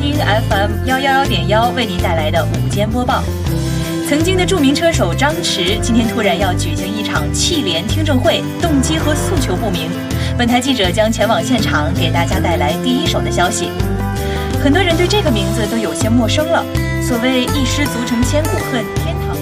听 FM111.1为您带来的午间播报。曾经的著名车手张弛今天突然要举行一场汽联听证会，动机和诉求不明。本台记者将前往现场，给大家带来第一手的消息。很多人对这个名字都有些陌生了。所谓一失足成千古恨，天堂。